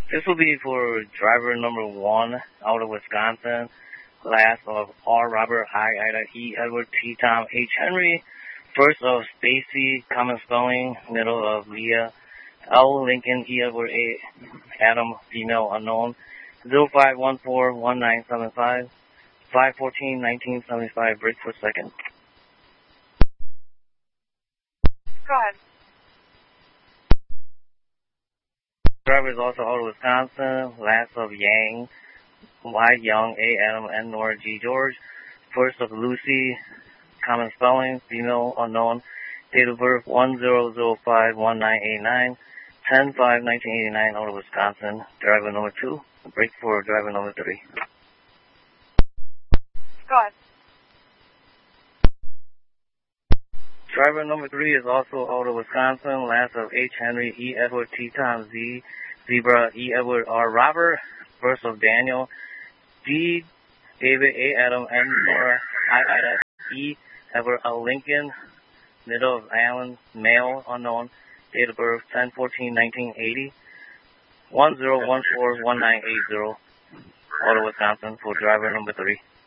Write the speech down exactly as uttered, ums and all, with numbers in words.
This will be for driver number one out of Wisconsin. Last of R. Robert, I. Ida, E. Edward, T. Tom, H. Henry. First of Stacy, common spelling. Middle of Leah. L. Lincoln, E. Edward, A. Adam, female unknown. zero five one four one nine seven five. five fourteen nineteen seventy-five, break for a second. Go ahead. Driver is also out of Wisconsin. Last of Yang, Y. Young, A. Adam, N. Nora, G. George. First of Lucy, common spelling, female unknown. Date of birth one zero zero five one nine eight nine. ten five nineteen eighty-nine, out of Wisconsin. Driver number two. Break for driver number three. Go ahead. Driver number three is also out of Wisconsin. Last of H. Henry, E. Edward, T. Tom, Z. Zebra, E. Edward, R. Robert. First of Daniel, D. David, A. Adam, N. Nora, I. Ida, E. Edward, L. Lincoln. Middle of Allen, male, unknown. Date of birth ten fourteen nineteen eighty. one zero one four one nine eight zero. Out of Wisconsin for driver number three.